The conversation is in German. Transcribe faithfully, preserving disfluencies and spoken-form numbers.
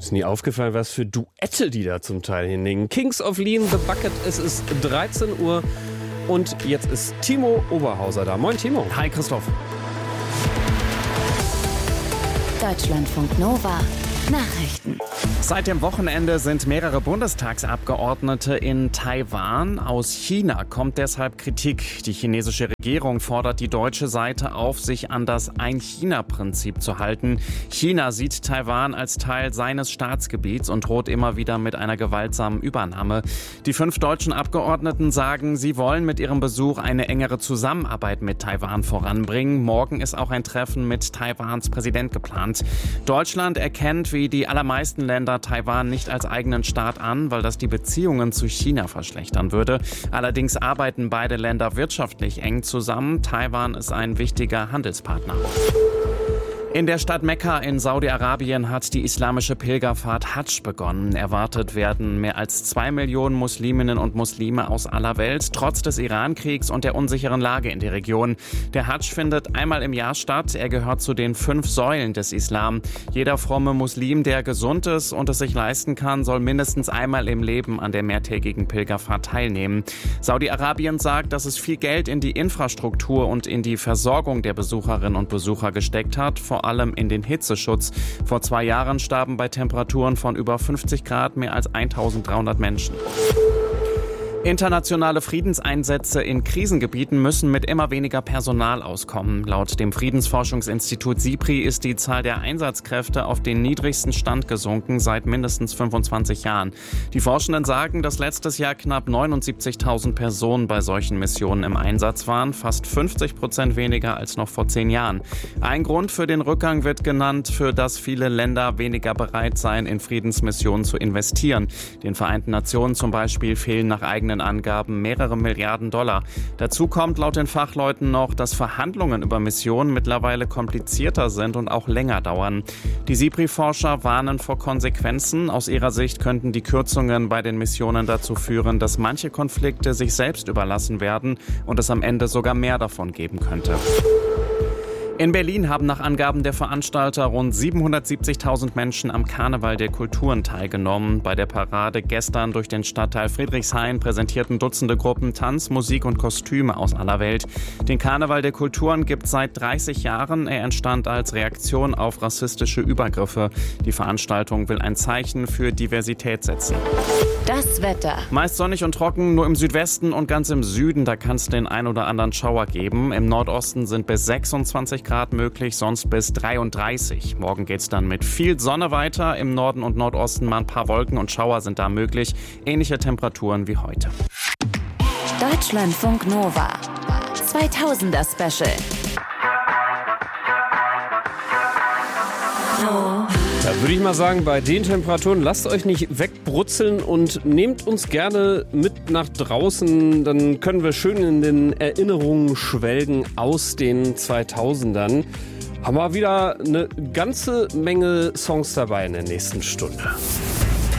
Ist nie aufgefallen, was für Duette die da zum Teil hinlegen. Kings of Lean, The Bucket, es ist dreizehn Uhr und jetzt ist Timo Oberhauser da. Moin Timo. Hi Christoph. Deutschlandfunk Nova Nachrichten. Seit dem Wochenende sind mehrere Bundestagsabgeordnete in Taiwan. Aus China kommt deshalb Kritik. Die chinesische Regierung fordert die deutsche Seite auf, sich an das Ein-China-Prinzip zu halten. China sieht Taiwan als Teil seines Staatsgebiets und droht immer wieder mit einer gewaltsamen Übernahme. Die fünf deutschen Abgeordneten sagen, sie wollen mit ihrem Besuch eine engere Zusammenarbeit mit Taiwan voranbringen. Morgen ist auch ein Treffen mit Taiwans Präsident geplant. Deutschland erkennt, wie die allermeisten Länder, Taiwan nicht als eigenen Staat an, weil das die Beziehungen zu China verschlechtern würde. Allerdings arbeiten beide Länder wirtschaftlich eng zusammen. Taiwan ist ein wichtiger Handelspartner. In der Stadt Mekka in Saudi-Arabien hat die islamische Pilgerfahrt Hadsch begonnen. Erwartet werden mehr als zwei Millionen Musliminnen und Muslime aus aller Welt, trotz des Iran-Kriegs und der unsicheren Lage in der Region. Der Hadsch findet einmal im Jahr statt. Er gehört zu den fünf Säulen des Islam. Jeder fromme Muslim, der gesund ist und es sich leisten kann, soll mindestens einmal im Leben an der mehrtägigen Pilgerfahrt teilnehmen. Saudi-Arabien sagt, dass es viel Geld in die Infrastruktur und in die Versorgung der Besucherinnen und Besucher gesteckt hat, vor allem in den Hitzeschutz. Vor zwei Jahren starben bei Temperaturen von über fünfzig Grad mehr als eintausenddreihundert Menschen. Internationale Friedenseinsätze in Krisengebieten müssen mit immer weniger Personal auskommen. Laut dem Friedensforschungsinstitut SIPRI ist die Zahl der Einsatzkräfte auf den niedrigsten Stand gesunken seit mindestens fünfundzwanzig Jahren. Die Forschenden sagen, dass letztes Jahr knapp neunundsiebzigtausend Personen bei solchen Missionen im Einsatz waren, fast fünfzig Prozent weniger als noch vor zehn Jahren. Ein Grund für den Rückgang wird genannt, für das viele Länder weniger bereit seien, in Friedensmissionen zu investieren. Den Vereinten Nationen zum Beispiel fehlen nach eigenen Angaben mehrere Milliarden Dollar. Dazu kommt laut den Fachleuten noch, dass Verhandlungen über Missionen mittlerweile komplizierter sind und auch länger dauern. Die SIPRI-Forscher warnen vor Konsequenzen. Aus ihrer Sicht könnten die Kürzungen bei den Missionen dazu führen, dass manche Konflikte sich selbst überlassen werden und es am Ende sogar mehr davon geben könnte. In Berlin haben nach Angaben der Veranstalter rund siebenhundertsiebzigtausend Menschen am Karneval der Kulturen teilgenommen. Bei der Parade gestern durch den Stadtteil Friedrichshain präsentierten Dutzende Gruppen Tanz, Musik und Kostüme aus aller Welt. Den Karneval der Kulturen gibt es seit dreißig Jahren. Er entstand als Reaktion auf rassistische Übergriffe. Die Veranstaltung will ein Zeichen für Diversität setzen. Das Wetter. Meist sonnig und trocken, nur im Südwesten und ganz im Süden, da kann es den ein oder anderen Schauer geben. Im Nordosten sind bis sechsundzwanzig Grad möglich, sonst bis dreiunddreißig. Morgen geht's dann mit viel Sonne weiter. Im Norden und Nordosten mal ein paar Wolken und Schauer sind da möglich. Ähnliche Temperaturen wie heute. Deutschlandfunk Nova zweitausender Special. Da würde ich mal sagen, bei den Temperaturen lasst euch nicht wegbrutzeln und nehmt uns gerne mit nach draußen. Dann können wir schön in den Erinnerungen schwelgen aus den zweitausendern. Haben wir wieder eine ganze Menge Songs dabei in der nächsten Stunde.